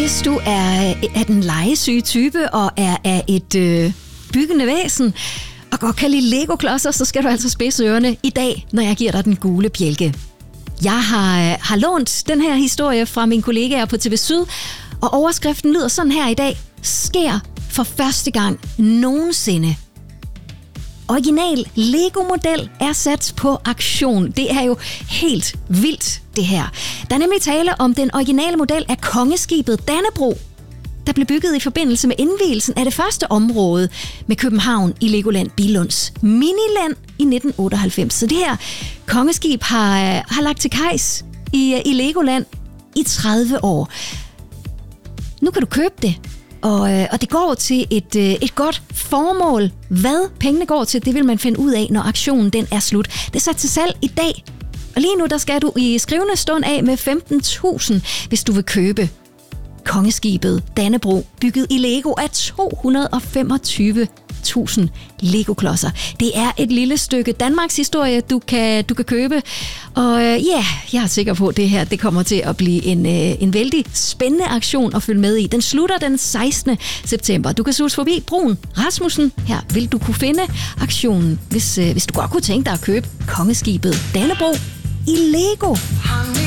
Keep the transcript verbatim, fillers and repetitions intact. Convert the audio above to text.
Hvis du er, er den legesyge type og er af et øh, byggende væsen og godt kan lide Lego-klodser, så skal du altså spidse ørerne i dag, når jeg giver dig den gule bjælke. Jeg har, har lånt den her historie fra mine kollegaer på T V Syd, og overskriften lyder sådan her i dag. Sker for første gang nogensinde. Original Lego-model er sat på aktion. Det er jo helt vildt, det her. Der er nemlig tale om den originale model af kongeskibet Dannebrog, der blev bygget i forbindelse med indvielsen af det første område med København i Legoland Billunds Miniland i nitten otteoghalvfems. Så det her kongeskib har, har lagt til kajs i, i Legoland i tredive år. Nu kan du købe det. Og, og det går til et, et godt formål. Hvad pengene går til, det vil man finde ud af, når aktionen den er slut. Det er sat til salg i dag. Og lige nu der skal du i skrivende stund af med femten tusind, hvis du vil købe kongeskibet Dannebrog, bygget i Lego af to hundrede og femogtyve tusind Lego-klodser. Det er et lille stykke Danmarks historie, du kan, du kan købe. Og ja, yeah, jeg er sikker på, at det her det kommer til at blive en, en vældig spændende aktion at følge med i. Den slutter den sekstende september. Du kan suse forbi Brun Rasmussen. Her vil du kunne finde aktionen, hvis, hvis du godt kunne tænke dig at købe kongeskibet Dannebrog i Lego.